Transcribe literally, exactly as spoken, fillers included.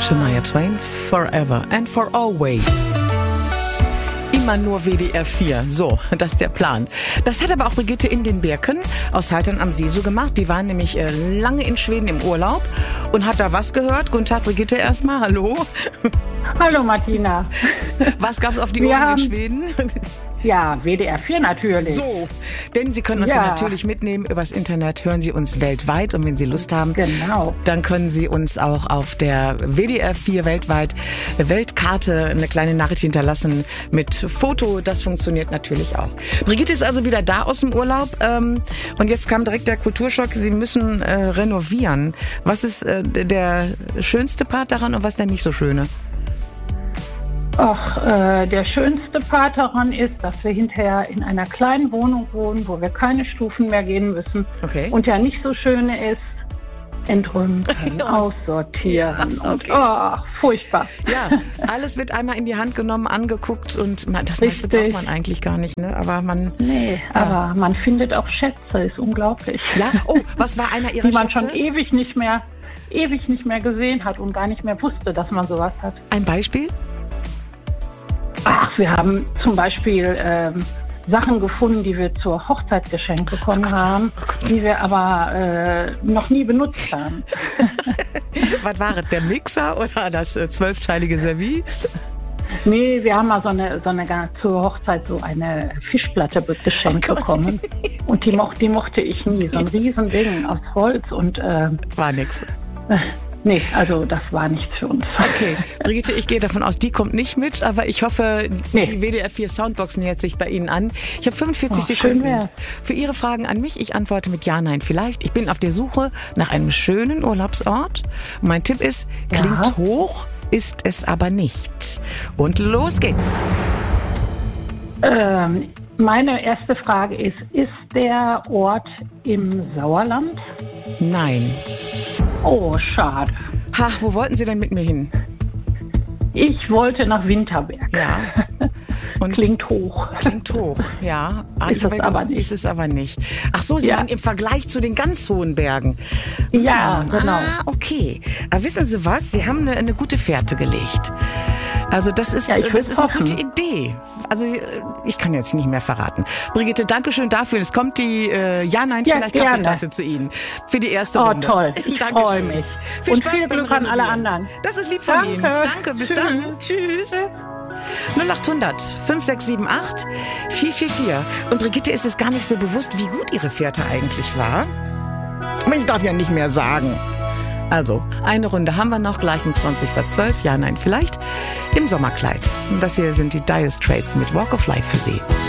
Shania Twain, Forever and for Always. Immer nur W D R vier, so, das ist der Plan. Das hat aber auch Brigitte in den Birken aus Haltern am See so gemacht. Die waren nämlich äh, lange in Schweden im Urlaub und hat da was gehört. Guten Tag, Brigitte, erstmal, hallo. Hallo Martina. Was gab's auf die Ohren in Schweden? Ja, W D R vier natürlich. So, denn Sie können uns ja. Ja. natürlich mitnehmen. Übers Internet hören Sie uns weltweit. Und wenn Sie Lust haben, Genau. dann können Sie uns auch auf der W D R vier weltweit Weltkarte eine kleine Nachricht hinterlassen mit Foto. Das funktioniert natürlich auch. Brigitte ist also wieder da aus dem Urlaub. Ähm, und jetzt kam direkt der Kulturschock. Sie müssen äh, renovieren. Was ist äh, der schönste Part daran und was ist der nicht so schöne? Ach, äh, der schönste Part daran ist, dass wir hinterher in einer kleinen Wohnung wohnen, wo wir keine Stufen mehr gehen müssen. Okay. Und der nicht so schöne ist, entrümpeln, Ja. aussortieren. Ja, Und okay. oh, furchtbar. Ja, alles wird einmal in die Hand genommen, angeguckt und man, das meiste Richtig. braucht man eigentlich gar nicht, ne? Aber man... Nee, Ja. aber man findet auch Schätze, ist unglaublich. Ja, oh, was war einer Ihrer Die man Schätze? schon ewig nicht mehr, ewig nicht mehr gesehen hat und gar nicht mehr wusste, dass man sowas hat. Ein Beispiel? Ach, wir haben zum Beispiel ähm, Sachen gefunden, die wir zur Hochzeit geschenkt bekommen Oh Gott, haben, oh Gott. die wir aber äh, noch nie benutzt haben. Was war es, der Mixer oder das äh, zwölfteilige Service? Nee, wir haben mal so eine, so eine zur Hochzeit so eine Fischplatte be- geschenkt Oh Gott. bekommen. Und die, moch, die mochte ich nie. So ein Riesending aus Holz und äh, War nix. äh, nee, also das war nichts für uns. Okay, Brigitte, ich gehe davon aus, die kommt nicht mit, aber ich hoffe, Nee. die W D R vier Soundbox nähert sich bei Ihnen an. Ich habe fünfundvierzig Oh, schön Sekunden wär's. für Ihre Fragen an mich. Ich antworte mit Ja, Nein, vielleicht. Ich bin auf der Suche nach einem schönen Urlaubsort. Und mein Tipp ist, klingt Ja. hoch, ist es aber nicht. Und los geht's. Ähm, meine erste Frage ist, ist der Ort im Sauerland? Nein. Oh, schade. Ach, wo wollten Sie denn mit mir hin? Ich wollte nach Winterberg. Ja. Und Klingt hoch. Klingt hoch, ja. Ah, Ist ich es habe- aber nicht. Ist es aber nicht. Ach so, Sie Ja. meinen im Vergleich zu den ganz hohen Bergen. Ja, Ah, genau. Ah, okay. Aber wissen Sie was? Sie haben eine, eine gute Fährte gelegt. Also das ist, Ja, ich das will's ist eine hoffen. gute Idee. Also ich kann jetzt nicht mehr verraten. Brigitte, danke schön dafür. Es kommt die äh, Ja, Nein, Ja, vielleicht gerne. Kaffeetasse zu Ihnen. Für die erste Oh, Runde. toll. Ich Dankeschön. freue mich. Viel Und Spaß viel beim Glück an alle Renovieren. anderen. Das ist lieb von Danke. Ihnen. Danke, bis Tschüss. dann. Tschüss. null acht hundert fünf sechs sieben acht vier vier vier. Und Brigitte ist es gar nicht so bewusst, wie gut ihre Fährte eigentlich war. Aber ich darf ja nicht mehr sagen. Also, eine Runde haben wir noch, gleich um zwanzig vor zwölf. Ja, nein, vielleicht. Im Sommerkleid. Und das hier sind die Dire Straits mit Walk of Life für Sie.